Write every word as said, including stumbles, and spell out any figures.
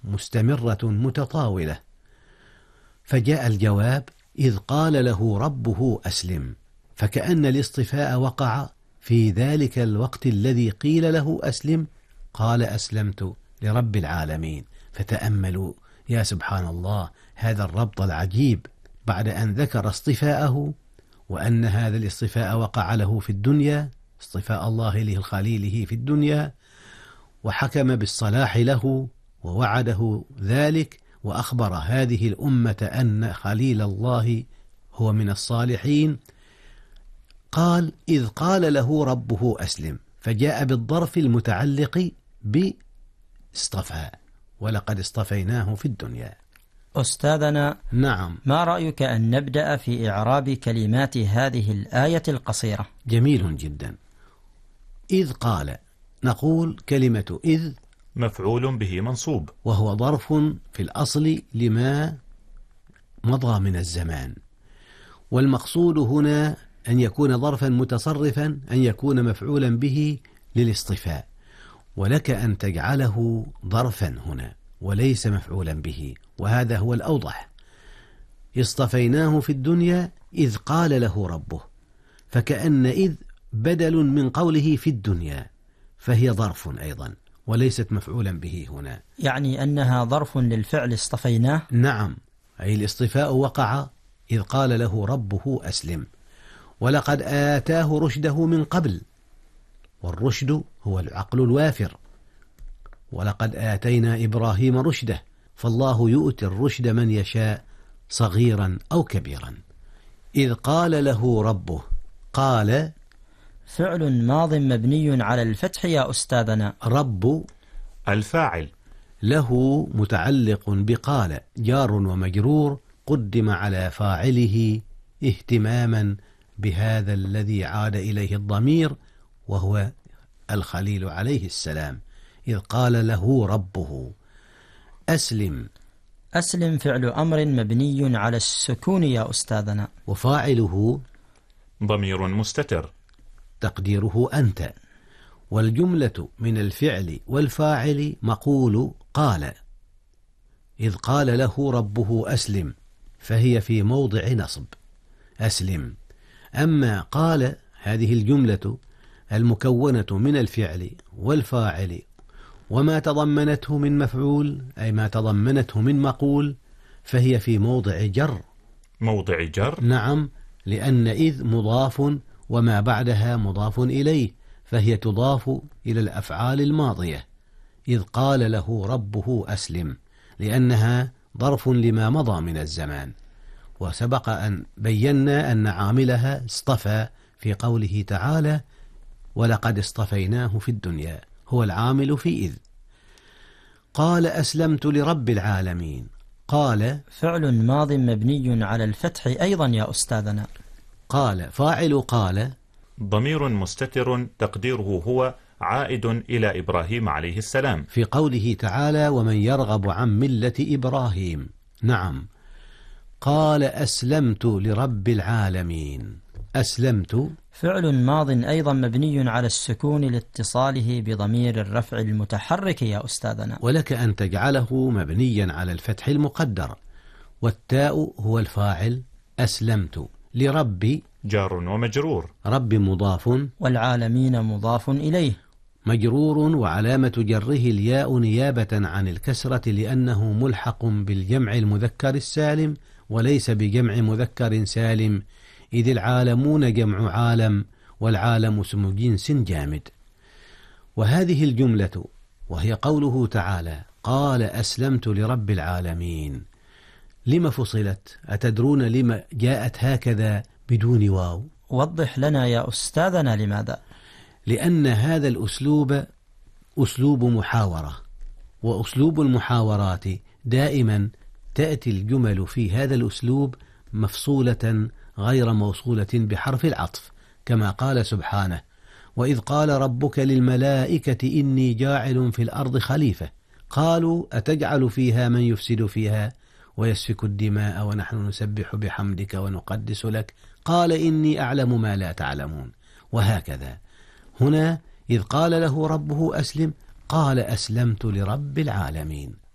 مستمرة متطاولة. فجاء الجواب: إذ قال له ربه أسلم، فكأن الاصطفاء وقع في ذلك الوقت الذي قيل له أسلم، قال أسلمت لرب العالمين. فتأملوا يا سبحان الله هذا الربط العجيب، بعد أن ذكر اصطفاءه وأن هذا الاصطفاء وقع له في الدنيا، اصطفاء الله لخليله في الدنيا، وحكم بالصلاح له ووعده ذلك، وأخبر هذه الأمة أن خليل الله هو من الصالحين. قال: إذ قال له ربه أسلم، فجاء بالظرف المتعلق باصطفى، ولقد اصطفيناه في الدنيا. أستاذنا، نعم، ما رأيك أن نبدأ في إعراب كلمات هذه الآية القصيرة؟ جميل جدا. إذ قال، نقول كلمة إذ مفعول به منصوب، وهو ظرف في الأصل لما مضى من الزمان، والمقصود هنا أن يكون ظرفا متصرفا، أن يكون مفعولا به للاصطفاء، ولك أن تجعله ظرفا هنا وليس مفعولا به، وهذا هو الأوضح. اصطفيناه في الدنيا إذ قال له ربه، فكأن إذ بدل من قوله في الدنيا، فهي ظرف أيضا وليست مفعولا به هنا. يعني أنها ظرف للفعل اصطفيناه؟ نعم، أي الاصطفاء وقع إذ قال له ربه أسلم، ولقد آتاه رشده من قبل، والرشد هو العقل الوافر، ولقد آتينا إبراهيم رشده، فالله يؤتي الرشد من يشاء صغيرا أو كبيرا. إذ قال له ربه، قال فعل ماض مبني على الفتح يا أستاذنا. رب الفاعل، له متعلق بقال جار ومجرور، قدم على فاعله اهتماما بهذا الذي عاد إليه الضمير، وهو الخليل عليه السلام. إذ قال له ربه أسلم. أسلم فعل أمر مبني على السكون يا أستاذنا، وفاعله ضمير مستتر تقديره أنت، والجملة من الفعل والفاعل مقول قال. إذ قال له ربه أسلم، فهي في موضع نصب أسلم. أما قال هذه الجملة المكونة من الفعل والفاعل وما تضمنته من مفعول، أي ما تضمنته من مقول، فهي في موضع جر. موضع جر؟ نعم، لأن إذ مضاف وما بعدها مضاف إليه، فهي تضاف إلى الأفعال الماضية. إذ قال له ربه أسلم، لأنها ظرف لما مضى من الزمان، وسبق أن بينا أن عاملها اصطفى في قوله تعالى: ولقد اصطفيناه في الدنيا، هو العامل في إذ. قال أسلمت لرب العالمين، قال فعل ماض مبني على الفتح أيضا يا أستاذنا. قال فاعل قال ضمير مستتر تقديره هو عائد إلى إبراهيم عليه السلام، في قوله تعالى: ومن يرغب عن ملة إبراهيم. نعم. قال أسلمت لرب العالمين. أسلمت فعل ماض أيضا مبني على السكون لاتصاله بضمير الرفع المتحرك يا أستاذنا، ولك أن تجعله مبنيا على الفتح المقدر، والتاء هو الفاعل. أسلمت لرب جار ومجرور، رب مضاف، والعالمين مضاف إليه، مجرور وعلامة جره الياء نيابة عن الكسرة، لأنه ملحق بالجمع المذكر السالم وليس بجمع مذكر سالم، إذ العالمون جمع عالم، والعالم اسم جنس جامد. وهذه الجملة وهي قوله تعالى: قال أسلمت لرب العالمين، لما فصلت؟ أتدرون لما جاءت هكذا بدون واو؟ وضح لنا يا أستاذنا لماذا؟ لأن هذا الأسلوب أسلوب محاورة، وأسلوب المحاورات دائما تأتي الجمل في هذا الأسلوب مفصولة غير موصولة بحرف العطف، كما قال سبحانه: وإذ قال ربك للملائكة إني جاعل في الأرض خليفة، قالوا أتجعل فيها من يفسد فيها ويسفك الدماء ونحن نسبح بحمدك ونقدس لك، قال إني أعلم ما لا تعلمون. وهكذا هنا إذ قال له ربه أسلم، قال أسلمت لرب العالمين.